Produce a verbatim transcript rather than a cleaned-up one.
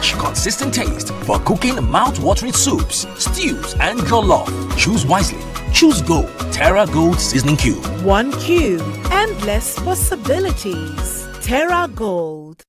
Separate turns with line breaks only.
rich, consistent taste for cooking mouth-watering soups, stews, and jollof. Choose wisely. Choose Gold. Terra Gold Seasoning Cube.
One cube. Endless possibilities. Terra Gold.